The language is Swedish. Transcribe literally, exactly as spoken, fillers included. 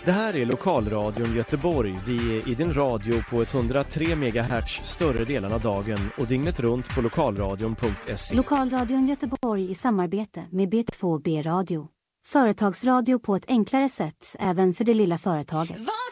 Det här är Lokalradion Göteborg. Vi är i din radio på etthundratre megahertz större delen av dagen och dygnet runt på lokalradion punkt se. Lokalradion Göteborg i samarbete med B två B Radio. Företagsradio på ett enklare sätt även för det lilla företaget. Vad